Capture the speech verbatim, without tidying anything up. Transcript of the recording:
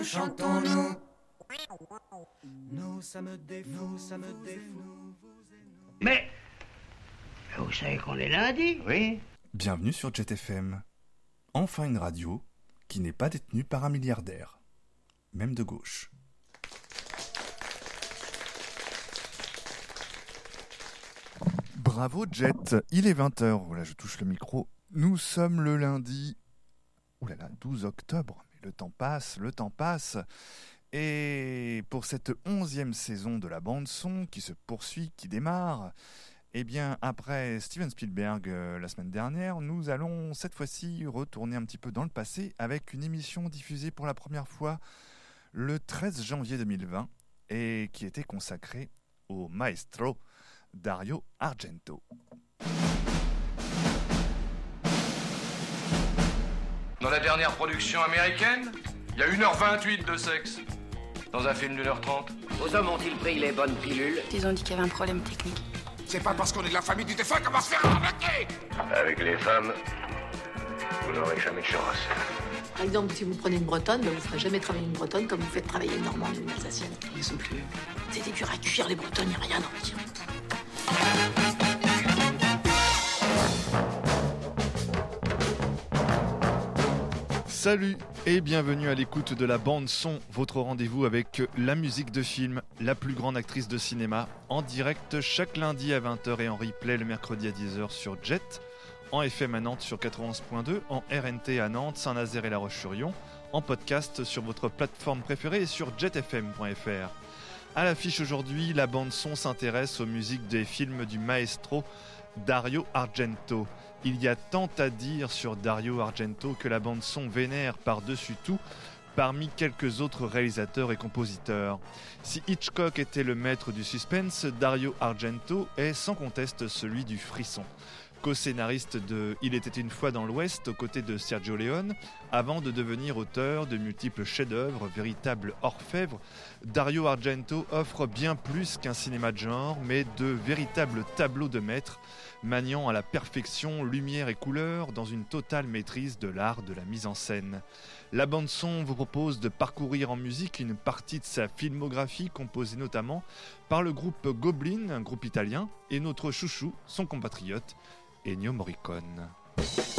Chantons-nous. Nous, ça me défoule, ça me défoule. Mais, vous savez qu'on est lundi? Oui. Bienvenue sur Jet F M. Enfin une radio qui n'est pas détenue par un milliardaire, même de gauche. Bravo Jet, il est vingt heures, voilà je touche le micro. Nous sommes le lundi, oulala, douze octobre, mais le temps passe, le temps passe. Et pour cette onzième saison de la bande-son qui se poursuit, qui démarre, eh bien après Steven Spielberg euh, la semaine dernière, nous allons cette fois-ci retourner un petit peu dans le passé avec une émission diffusée pour la première fois le treize janvier deux mille vingt et qui était consacrée au maestro Dario Argento. Dans la dernière production américaine, il y a une heure vingt-huit de sexe. Dans un film d'une heure trente. Vos hommes ont-ils pris les bonnes pilules? Ils ont dit qu'il y avait un problème technique. C'est pas parce qu'on est de la famille du défunt qu'on va se faire arnaquer. Avec les femmes, vous n'aurez jamais de chance. Par exemple, si vous prenez une bretonne, ben vous ne ferez jamais travailler une bretonne comme vous faites travailler une normande ou une alsacienne. Ils sont plus... C'est des durs à cuire, les bretonnes, il n'y a rien à en dire. Salut et bienvenue à l'écoute de la bande son, votre rendez-vous avec la musique de film, la plus grande actrice de cinéma, en direct chaque lundi à vingt heures et en replay le mercredi à dix heures sur Jet, en F M à Nantes sur quatre-vingt-onze point deux, en R N T à Nantes, Saint-Nazaire et La Roche-sur-Yon, en podcast sur votre plateforme préférée et sur jet f m point f r. À l'affiche aujourd'hui, la bande son s'intéresse aux musiques des films du maestro Dario Argento. Il y a tant à dire sur Dario Argento que la bande-son vénère par-dessus tout parmi quelques autres réalisateurs et compositeurs. Si Hitchcock était le maître du suspense, Dario Argento est sans conteste celui du frisson. Co-scénariste de Il était une fois dans l'Ouest aux côtés de Sergio Leone, avant de devenir auteur de multiples chefs-d'œuvre, véritable orfèvre, Dario Argento offre bien plus qu'un cinéma de genre, mais de véritables tableaux de maître, maniant à la perfection lumière et couleur dans une totale maîtrise de l'art de la mise en scène. La bande-son vous propose de parcourir en musique une partie de sa filmographie composée notamment par le groupe Goblin, un groupe italien, et notre chouchou, son compatriote, Ennio Morricone.